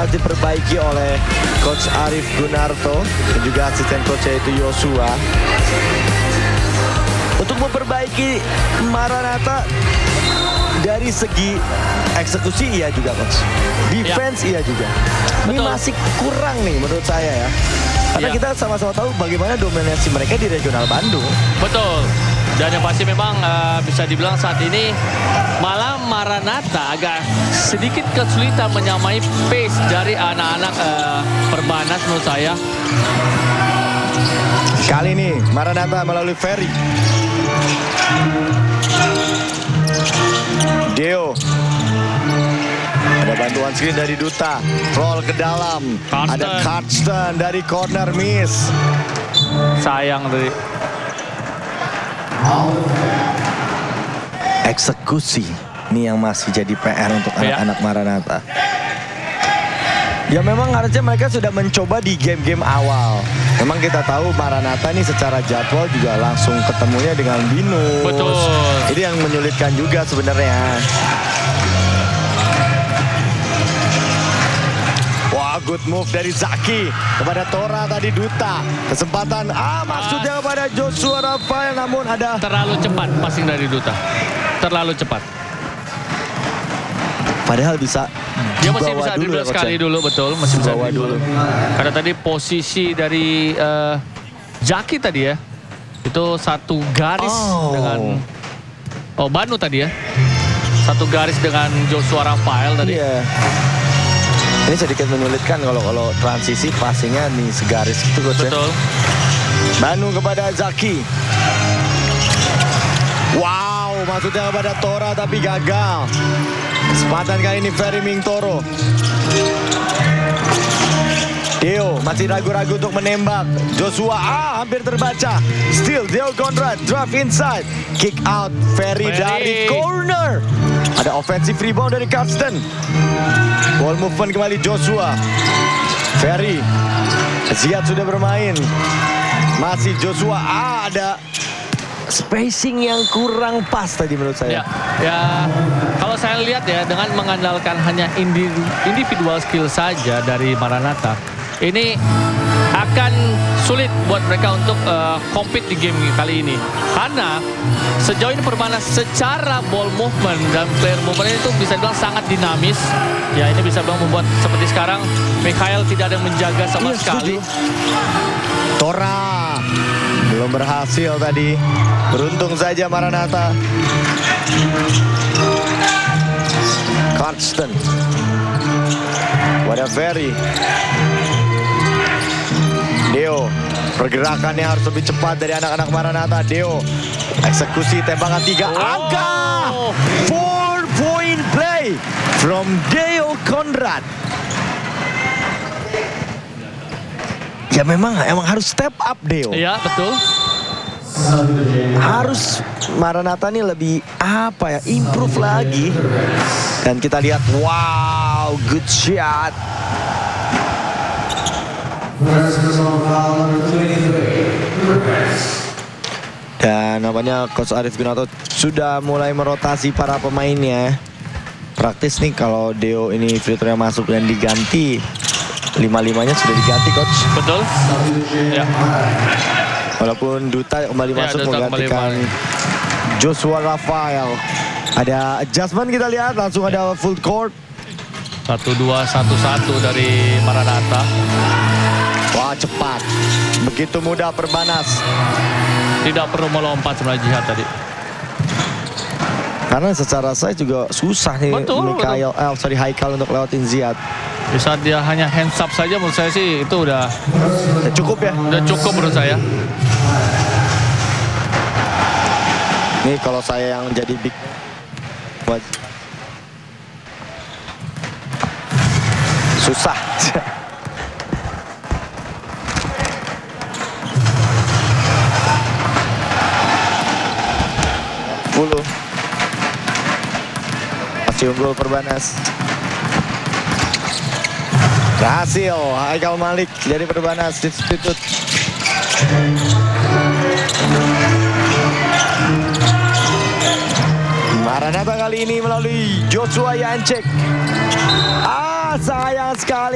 harus diperbaiki oleh Coach Arief Gunarto dan juga asisten coach yaitu Yosua. Untuk memperbaiki Maranatha dari segi eksekusi iya juga coach. Defense iya juga. Ini masih kurang nih menurut saya ya. Karena kita sama-sama tahu bagaimana dominasi mereka di regional Bandung. Betul. Dan yang pasti memang bisa dibilang saat ini malah Maranatha agak sedikit kesulitan menyamai pace dari anak-anak Perbanas menurut saya. Kali ini Maranatha melalui Ferry. Deo. Ada bantuan screen dari Duta. Roll ke dalam. Ada Karsten dari corner miss. Sayang tadi. Eksekusi. Ini yang masih jadi PR untuk anak-anak Maranatha. Ya memang harusnya mereka sudah mencoba di game-game awal. Memang kita tahu Maranatha ini secara jadwal juga langsung ketemunya dengan Binus. Betul. Ini yang menyulitkan juga sebenarnya. Wah, good move dari Zaki kepada Tora tadi Duta. Kesempatan maksudnya kepada Joshua Rafael, namun ada terlalu cepat passing dari Duta. Terlalu cepat. Padahal bisa dia masih bisa dribble sekali dulu, betul, masih bisa dulu. Karena tadi posisi dari Zaki tadi ya, itu satu garis dengan Banu tadi ya, satu garis dengan Joshua Rafael tadi. Iya. Ini sedikit menyulitkan kalau transisi passingnya nih segaris gitu coach. Betul. Banu kepada Zaki. Wow, maksudnya kepada Tora tapi gagal. Kesempatan kali ini Ferry Mingtoro. Deo masih ragu-ragu untuk menembak. Joshua hampir terbaca. Still Deo Conrad drive inside. Kick out Ferry dari corner. Ada offensive rebound dari Karsten. Ball movement kembali Joshua. Ferry. Ziad sudah bermain. Masih Joshua. Ada spacing yang kurang pas tadi menurut saya. Ya, kalau saya lihat ya, dengan mengandalkan hanya individual skill saja dari Maranatha, ini akan sulit buat mereka untuk compete di game kali ini. Karena sejauh ini Perbanas secara ball movement dan player movement itu bisa dibilang sangat dinamis. Ya, ini bisa bilang membuat seperti sekarang Mikhail tidak ada yang menjaga sama sekali. Tora belum berhasil tadi. Beruntung saja Maranatha. Karsten. Wadah Ferry. Deo. Pergerakannya harus lebih cepat dari anak-anak Maranatha. Deo. Eksekusi tembakan 3 angka. 4-point play from Deo Conrad. Ya memang harus step up Deo. Iya, betul. Harus Maranatha nih lebih improve lagi. Dan kita lihat, wow, good shot. Dan namanya Coach Arief Gunarto sudah mulai merotasi para pemainnya. Praktis nih kalau Deo ini free throw-nya masuk dan diganti. 5-5-nya sudah diganti Coach. Betul. Ya. Walaupun Duta kembali masuk menggantikan Joshua Rafael. Ada adjustment kita lihat, langsung ada full court. 1-2-1-1 dari Maranatha. Wah, cepat. Begitu mudah Perbanas. Tidak perlu melompat sebenarnya Jihad tadi. Karena secara saya juga susah nih Haikal untuk lewatin Ziad. Di saat dia hanya hands up saja menurut saya sih itu udah cukup ya. Udah cukup menurut saya. Nih kalau saya yang jadi big susah. Masih unggul Perbanas. Berhasil Haikal Malik dari Perbanas substitute. Maranatha kali ini melalui Joshua Yancek. Sayang sekali.